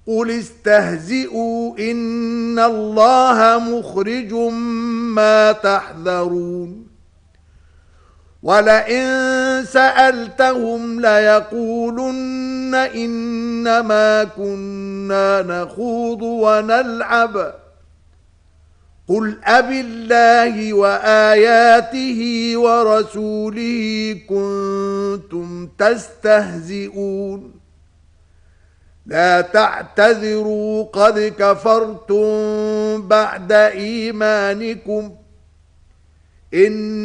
قل استهزئوا إن الله مخرج ما تحذرون ولئن سألتهم ليقولن إنما كنا نخوض ونلعب قل أبالله وآياته ورسوله كنتم تستهزئون لا تعتذروا قد كفرتم بعد إيمانكم إن